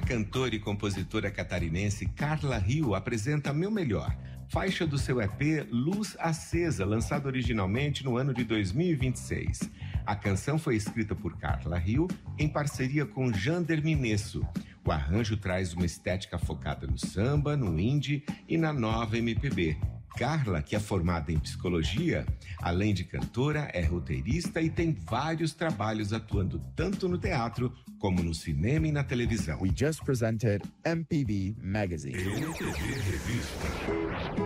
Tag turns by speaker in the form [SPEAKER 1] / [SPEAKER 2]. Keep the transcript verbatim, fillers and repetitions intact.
[SPEAKER 1] cantora e compositora catarinense Carla Rio apresenta Meu Melhor, faixa do seu E P Luz Acesa, lançado originalmente no ano de dois mil e vinte e seis. A canção foi escrita por Carla Rio em parceria com Jander Minesso. O arranjo traz uma estética focada no samba, no indie e na nova M P B. Carla, que é formada em psicologia, além de cantora, é roteirista e tem vários trabalhos atuando tanto no teatro como no cinema e na televisão.
[SPEAKER 2] We just presented M P B Magazine.
[SPEAKER 1] M P B Revista.